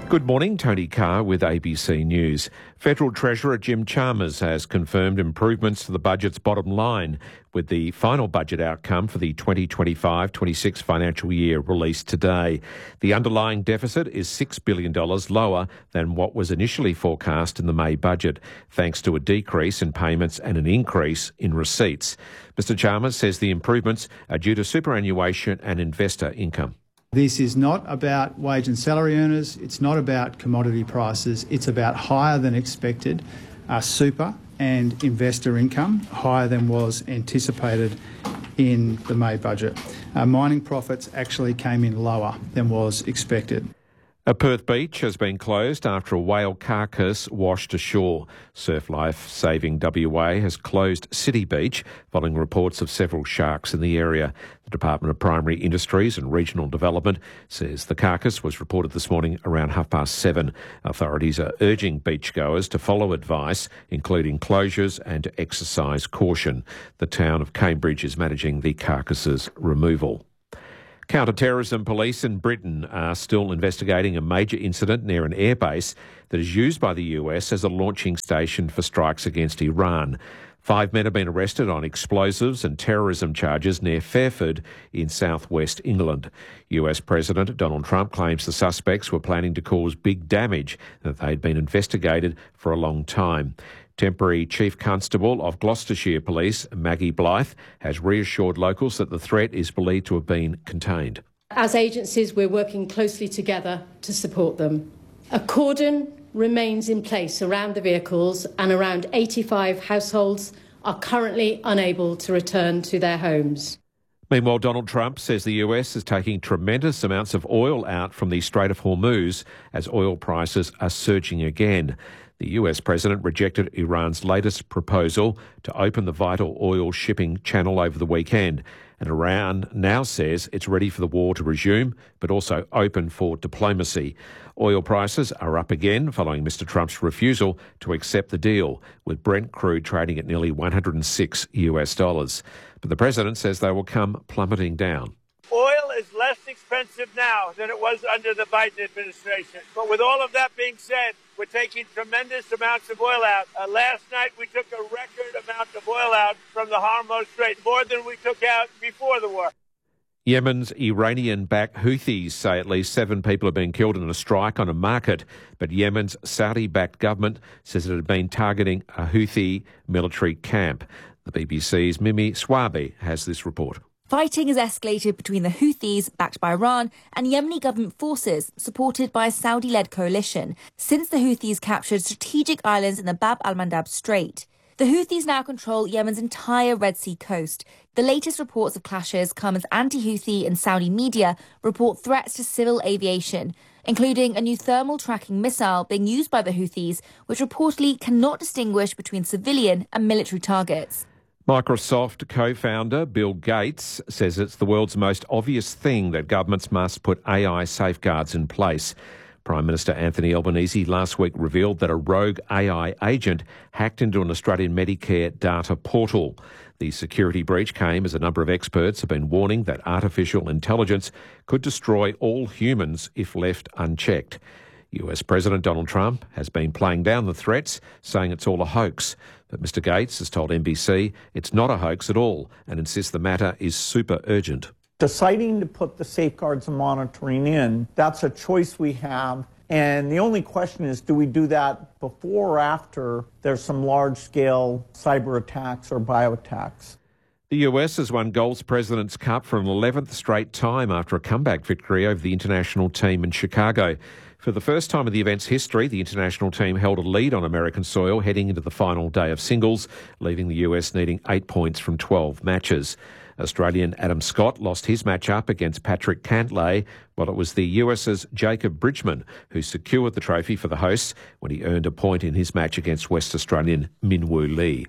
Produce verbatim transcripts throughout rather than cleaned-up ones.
Good morning, Tony Carr with A B C News. Federal Treasurer Jim Chalmers has confirmed improvements to the budget's bottom line, with the final budget outcome for the twenty twenty-five twenty-six financial year released today. The underlying deficit is six billion dollars lower than what was initially forecast in the May budget, thanks to a decrease in payments and an increase in receipts. Mister Chalmers says the improvements are due to superannuation and investor income. This is not about wage and salary earners, it's not about commodity prices, it's about higher than expected uh, super and investor income, higher than was anticipated in the May budget. Uh, mining profits actually came in lower than was expected. A Perth beach has been closed after a whale carcass washed ashore. Surf Life Saving W A has closed City Beach following reports of several sharks in the area. The Department of Primary Industries and Regional Development says the carcass was reported this morning around half past seven. Authorities are urging beachgoers to follow advice, including closures, and to exercise caution. The town of Cambridge is managing the carcass's removal. Counter-terrorism police in Britain are still investigating a major incident near an airbase that is used by the U S as a launching station for strikes against Iran. Five men have been arrested on explosives and terrorism charges near Fairford in southwest England. U S President Donald Trump claims the suspects were planning to cause big damage, that they'd been investigated for a long time. Temporary Chief Constable of Gloucestershire Police, Maggie Blythe, has reassured locals that the threat is believed to have been contained. As agencies, we're working closely together to support them. A cordon remains in place around the vehicles, and around eighty-five households are currently unable to return to their homes. Meanwhile, Donald Trump says the U S is taking tremendous amounts of oil out from the Strait of Hormuz as oil prices are surging again. The U S president rejected Iran's latest proposal to open the vital oil shipping channel over the weekend, and Iran now says it's ready for the war to resume, but also open for diplomacy. Oil prices are up again following Mister Trump's refusal to accept the deal, with Brent crude trading at nearly one hundred six US dollars. But the president says they will come plummeting down. Oil is less expensive now than it was under the Biden administration. But with all of that being said, we're taking tremendous amounts of oil out. Uh, last night, we took a record amount of oil out from the Hormuz Strait, more than we took out before the war. Yemen's Iranian-backed Houthis say at least seven people have been killed in a strike on a market, but Yemen's Saudi-backed government says it had been targeting a Houthi military camp. The B B C's Mimi Swabi has this report. Fighting has escalated between the Houthis, backed by Iran, and Yemeni government forces, supported by a Saudi-led coalition, since the Houthis captured strategic islands in the Bab al-Mandab Strait. The Houthis now control Yemen's entire Red Sea coast. The latest reports of clashes come as anti-Houthi and Saudi media report threats to civil aviation, including a new thermal tracking missile being used by the Houthis, which reportedly cannot distinguish between civilian and military targets. Microsoft co-founder Bill Gates says it's the world's most obvious thing that governments must put A I safeguards in place. Prime Minister Anthony Albanese last week revealed that a rogue A I agent hacked into an Australian Medicare data portal. The security breach came as a number of experts have been warning that artificial intelligence could destroy all humans if left unchecked. U S President Donald Trump has been playing down the threats, saying it's all a hoax. But Mister Gates has told N B C it's not a hoax at all and insists the matter is super urgent. Deciding to put the safeguards and monitoring in, that's a choice we have. And the only question is, do we do that before or after there's some large-scale cyber attacks or bio-attacks? The U S has won Golf's President's Cup for an eleventh straight time after a comeback victory over the international team in Chicago. For the first time in the event's history, the international team held a lead on American soil heading into the final day of singles, leaving the U S needing eight points from twelve matches. Australian Adam Scott lost his match up against Patrick Cantlay, while it was the U S's Jacob Bridgman who secured the trophy for the hosts when he earned a point in his match against West Australian Min Woo Lee.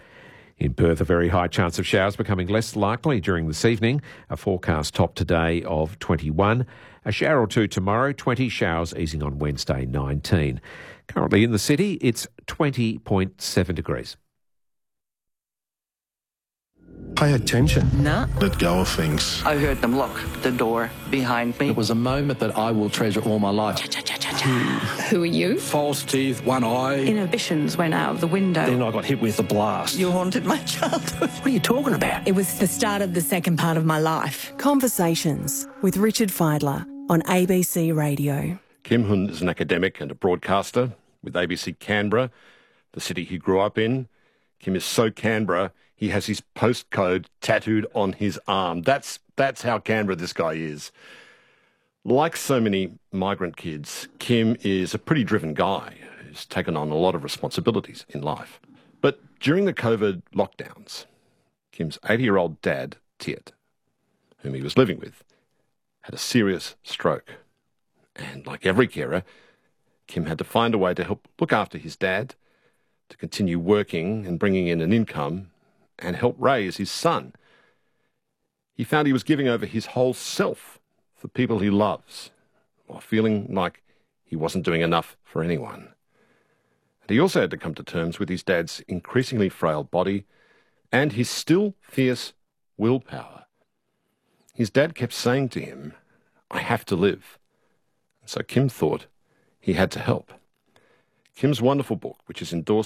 In Perth, a very high chance of showers becoming less likely during this evening. A forecast top today of twenty-one. A shower or two tomorrow, twenty showers easing on Wednesday, nineteen. Currently in the city, it's twenty point seven degrees. Pay attention. No. Let go of things. I heard them lock the door behind me. It was a moment that I will treasure all my life. Who are you? False teeth, one eye. Inhibitions went out of the window. Then I got hit with the blast. You haunted my childhood. What are you talking about? It was the start of the second part of my life. Conversations with Richard Fidler on A B C Radio. Kim Hun is an academic and a broadcaster with A B C Canberra, the city he grew up in. Kim is so Canberra, he has his postcode tattooed on his arm. That's that's how Canberra this guy is. Like so many migrant kids, Kim is a pretty driven guy who's taken on a lot of responsibilities in life. But during the COVID lockdowns, Kim's eighty-year-old dad, Tiet, whom he was living with, had a serious stroke. And like every carer, Kim had to find a way to help look after his dad, to continue working and bringing in an income, and help raise his son. He found he was giving over his whole self for people he loves, while feeling like he wasn't doing enough for anyone. And he also had to come to terms with his dad's increasingly frail body and his still fierce willpower. His dad kept saying to him, "I have to live." So Kim thought he had to help. Kim's wonderful book, which is endorsed